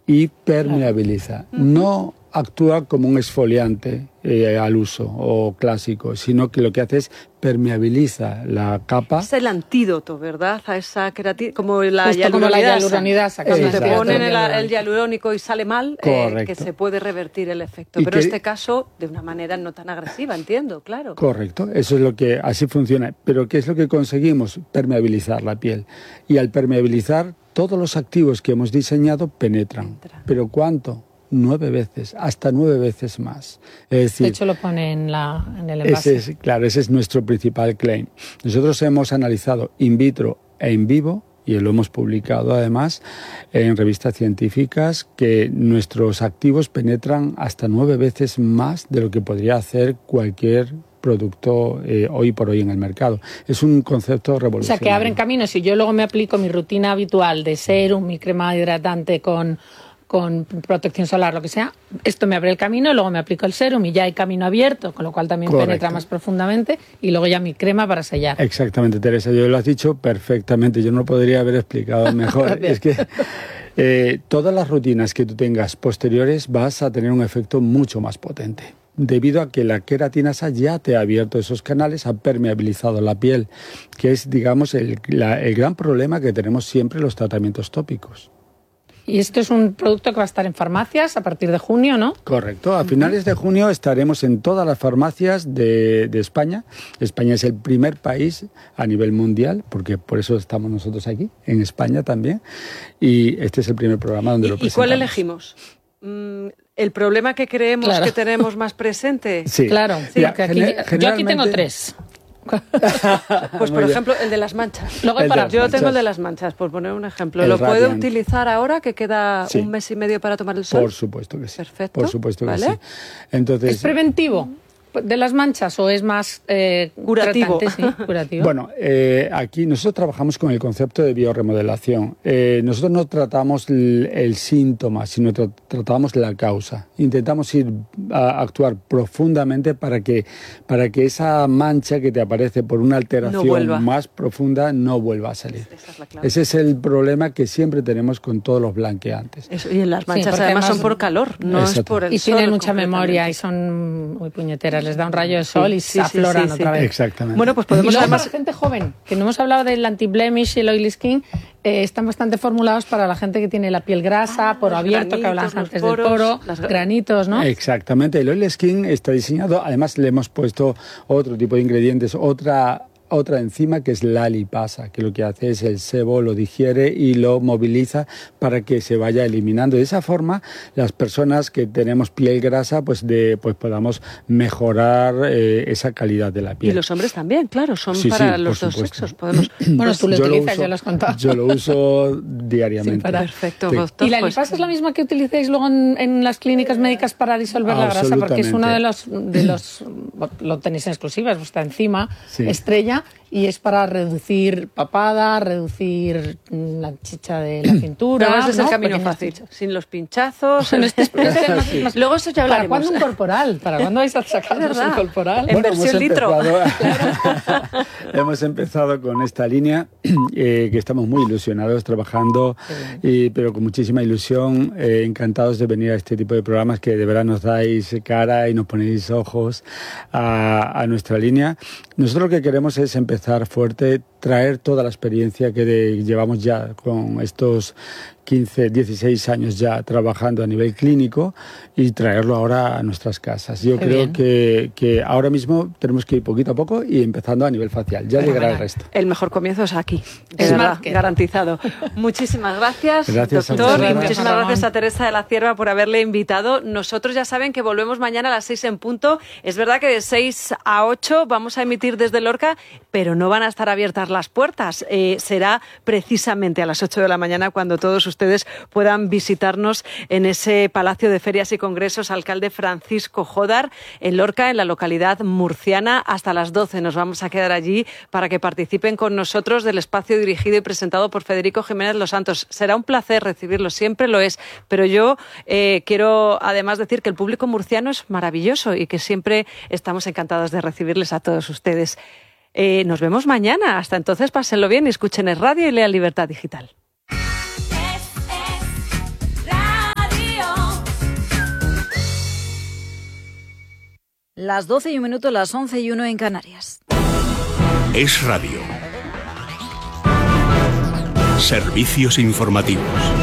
y permeabiliza. No actúa como un exfoliante al uso o clásico, sino que lo que hace es permeabiliza la capa. Es el antídoto, ¿verdad? A esa queratina, como la hialuronidasa. Cuando te ponen el hialurónico y sale mal, que se puede revertir el efecto. Pero en este caso, de una manera no tan agresiva, entiendo, claro. Correcto, eso es lo que así funciona. Pero ¿qué es lo que conseguimos? Permeabilizar la piel. Y al permeabilizar, todos los activos que hemos diseñado penetran. ¿Pero cuánto? 9 veces, hasta 9 veces más. Es decir, de hecho, lo pone en el envase. Ese es nuestro principal claim. Nosotros hemos analizado in vitro e in vivo, y lo hemos publicado además en revistas científicas, que nuestros activos penetran hasta 9 veces más de lo que podría hacer cualquier producto hoy por hoy en el mercado. Es un concepto revolucionario. O sea, que abren caminos. Si yo luego me aplico mi rutina habitual de serum, mi crema hidratante con protección solar, lo que sea, esto me abre el camino, luego me aplico el serum y ya hay camino abierto, con lo cual también penetra más profundamente, y luego ya mi crema para sellar. Exactamente, Teresa, yo lo has dicho perfectamente, yo no lo podría haber explicado mejor. Es que todas las rutinas que tú tengas posteriores vas a tener un efecto mucho más potente, debido a que la queratinasa ya te ha abierto esos canales, ha permeabilizado la piel, que es, digamos, el gran problema que tenemos siempre en los tratamientos tópicos. Y esto es un producto que va a estar en farmacias a partir de junio, ¿no? Correcto. A finales de junio estaremos en todas las farmacias de España. España es el primer país a nivel mundial, porque por eso estamos nosotros aquí, en España también. Y este es el primer programa donde lo presentamos. ¿Y cuál elegimos? ¿El problema que creemos que tenemos más presente? Sí. Claro. Sí, yo aquí tengo 3. Pues por ejemplo el de las manchas. Yo tengo el de las manchas, por poner un ejemplo. ¿Lo puedo utilizar ahora que queda un mes y medio para tomar el sol? Por supuesto que sí. Perfecto. Por supuesto que sí. Entonces, ¿es preventivo de las manchas o es más curativo? Curativo. Bueno, aquí nosotros trabajamos con el concepto de biorremodelación. Nosotros no tratamos el síntoma, sino tratamos la causa. Intentamos ir a actuar profundamente para que esa mancha que te aparece por una alteración más profunda no vuelva a salir. Esa es la clave. Ese es el problema que siempre tenemos con todos los blanqueantes. Y en las manchas además son por calor, no es por el sol. Y tienen mucha memoria y son muy puñeteras. Les da un rayo de sol y se afloran otra vez. Exactamente. Bueno, pues podemos además, gente joven, que no hemos hablado del anti-blemish y el oily skin, están bastante formulados para la gente que tiene la piel grasa, poro abierto, que hablamos antes del poro, granitos, ¿no? Exactamente. El oily skin está diseñado, además le hemos puesto otro tipo de ingredientes, otra enzima que es la lipasa, que lo que hace es el sebo lo digiere y lo moviliza para que se vaya eliminando. De esa forma, las personas que tenemos piel grasa, pues podamos mejorar esa calidad de la piel. Y los hombres también, claro, son para los dos sexos. Podemos... Bueno, tú lo utilizas, ya lo has contado. Yo lo uso diariamente. Perfecto. Sí. Doctor, ¿Y la lipasa es la misma que utilizáis luego en las clínicas médicas para disolver la grasa? Porque es uno de los lo tenéis en exclusiva, es vuestra enzima estrella. Y es para reducir papada, reducir la chicha de la cintura. Pero ese es el camino fácil, sin los pinchazos. Luego eso ya hablaremos. ¿Para cuándo un corporal? ¿Para cuándo vais a sacarnos un corporal? En versión litro. Hemos empezado con esta línea que estamos muy ilusionados trabajando, pero con muchísima ilusión, encantados de venir a este tipo de programas que de verdad nos dais cara y nos ponéis ojos a nuestra línea. Nosotros lo que queremos es empezar fuerte, traer toda la experiencia que llevamos ya con estos 15, 16 años ya trabajando a nivel clínico y traerlo ahora a nuestras casas. Yo creo que ahora mismo tenemos que ir poquito a poco y empezando a nivel facial. Ya llegará el resto. El mejor comienzo es aquí, es verdad, garantizado. Muchísimas gracias doctor, y muchísimas gracias a Teresa de la Cierva por haberle invitado. Nosotros ya saben que volvemos mañana a las 6 en punto. Es verdad que de 6 a 8 vamos a emitir desde Lorca, pero no van a estar abiertas las puertas. Será precisamente a las 8 de la mañana cuando todos ustedes puedan visitarnos en ese Palacio de Ferias y Congresos Alcalde Francisco Jódar, en Lorca, en la localidad murciana. Hasta las 12 nos vamos a quedar allí para que participen con nosotros del espacio dirigido y presentado por Federico Jiménez Los Santos. Será un placer recibirlos, siempre lo es, pero yo quiero además decir que el público murciano es maravilloso y que siempre estamos encantados de recibirles a todos ustedes. Nos vemos mañana. Hasta entonces, pásenlo bien y escuchen Es Radio y lean Libertad Digital. Las 12:01, las 11:01 en Canarias. Es Radio. Servicios informativos.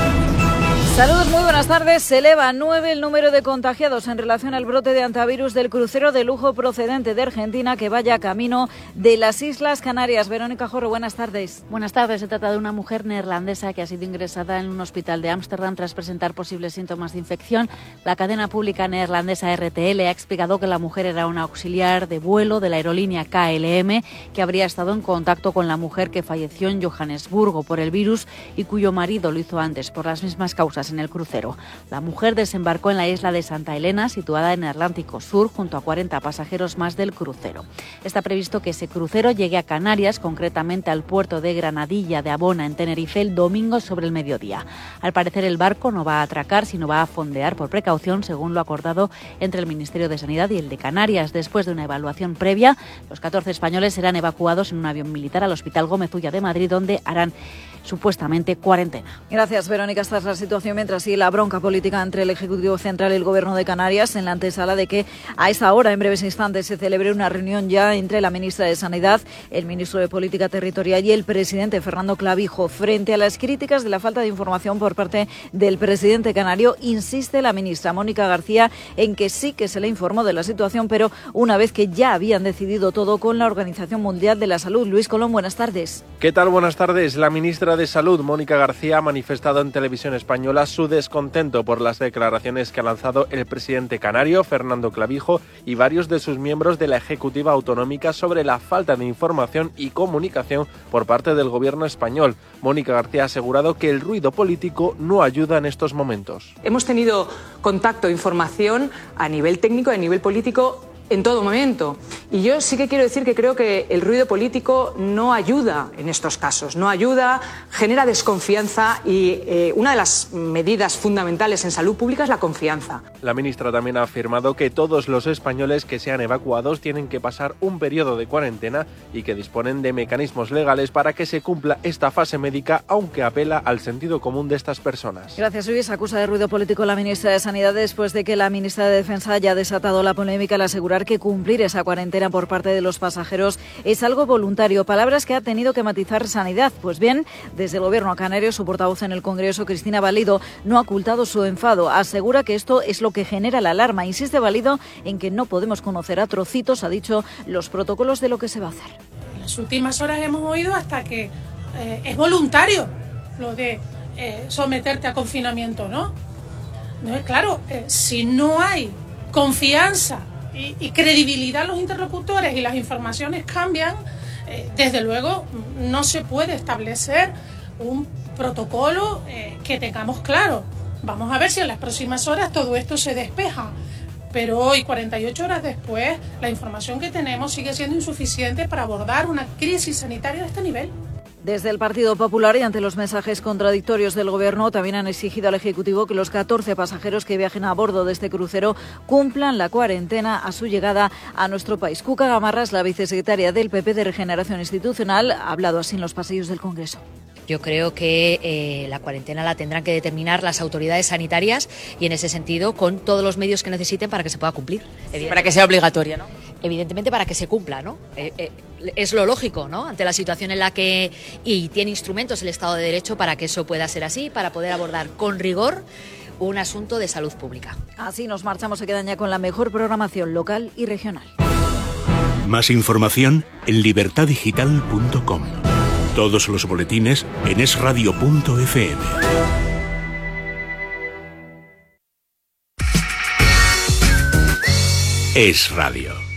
Saludos, muy buenas tardes. Se eleva a 9 el número de contagiados en relación al brote de antivirus del crucero de lujo procedente de Argentina que vaya camino de las Islas Canarias. Verónica Jorro, buenas tardes. Buenas tardes. Se trata de una mujer neerlandesa que ha sido ingresada en un hospital de Ámsterdam tras presentar posibles síntomas de infección. La cadena pública neerlandesa RTL ha explicado que la mujer era una auxiliar de vuelo de la aerolínea KLM que habría estado en contacto con la mujer que falleció en Johannesburgo por el virus y cuyo marido lo hizo antes por las mismas causas en el crucero. La mujer desembarcó en la isla de Santa Elena, situada en el Atlántico Sur, junto a 40 pasajeros más del crucero. Está previsto que ese crucero llegue a Canarias, concretamente al puerto de Granadilla de Abona, en Tenerife, el domingo sobre el mediodía. Al parecer, el barco no va a atracar, sino va a fondear por precaución, según lo acordado entre el Ministerio de Sanidad y el de Canarias. Después de una evaluación previa, los 14 españoles serán evacuados en un avión militar al Hospital Gómez Ulla de Madrid, donde harán supuestamente cuarentena. Gracias, Verónica. Esta es la situación mientras sigue la bronca política entre el Ejecutivo Central y el Gobierno de Canarias en la antesala de que a esta hora, en breves instantes, se celebre una reunión ya entre la ministra de Sanidad, el ministro de Política Territorial y el presidente Fernando Clavijo. Frente a las críticas de la falta de información por parte del presidente canario, insiste la ministra Mónica García en que sí que se le informó de la situación, pero una vez que ya habían decidido todo con la Organización Mundial de la Salud. Luis Colón, buenas tardes. ¿Qué tal? Buenas tardes. La ministra de Salud, Mónica García, ha manifestado en Televisión Española su descontento por las declaraciones que ha lanzado el presidente canario, Fernando Clavijo, y varios de sus miembros de la Ejecutiva Autonómica sobre la falta de información y comunicación por parte del gobierno español. Mónica García ha asegurado que el ruido político no ayuda en estos momentos. Hemos tenido contacto, información a nivel técnico y a nivel político en todo momento. Y yo sí que quiero decir que creo que el ruido político no ayuda en estos casos, no ayuda, genera desconfianza y una de las medidas fundamentales en salud pública es la confianza. La ministra también ha afirmado que todos los españoles que sean evacuados tienen que pasar un periodo de cuarentena y que disponen de mecanismos legales para que se cumpla esta fase médica, aunque apela al sentido común de estas personas. Gracias, Luis. Acusa de ruido político la ministra de Sanidad después de que la ministra de Defensa haya desatado la polémica al asegurar que cumplir esa cuarentena por parte de los pasajeros es algo voluntario. Palabras que ha tenido que matizar Sanidad. Pues bien, desde el Gobierno canario, su portavoz en el Congreso, Cristina Valido, no ha ocultado su enfado. Asegura que esto es lo que genera la alarma. Insiste Valido en que no podemos conocer a trocitos, ha dicho, los protocolos de lo que se va a hacer. En las últimas horas hemos oído hasta que es voluntario lo de someterte a confinamiento, ¿no? No es claro, si no hay confianza y credibilidad en los interlocutores y las informaciones cambian, desde luego no se puede establecer un protocolo que tengamos claro. Vamos a ver si en las próximas horas todo esto se despeja. Pero hoy, 48 horas después, la información que tenemos sigue siendo insuficiente para abordar una crisis sanitaria de este nivel. Desde el Partido Popular y ante los mensajes contradictorios del Gobierno, también han exigido al Ejecutivo que los 14 pasajeros que viajen a bordo de este crucero cumplan la cuarentena a su llegada a nuestro país. Cuca Gamarras, la vicesecretaria del PP de Regeneración Institucional, ha hablado así en los pasillos del Congreso. Yo creo que la cuarentena la tendrán que determinar las autoridades sanitarias y, en ese sentido, con todos los medios que necesiten para que se pueda cumplir. Para que sea obligatoria, ¿no? Evidentemente para que se cumpla, ¿no? Es lo lógico, ¿no? Ante la situación en la que y tiene instrumentos el Estado de Derecho para que eso pueda ser así, para poder abordar con rigor un asunto de salud pública. Así nos marchamos, se quedan ya con la mejor programación local y regional. Más información en libertadigital.com. Todos los boletines en esradio.fm. Es Radio.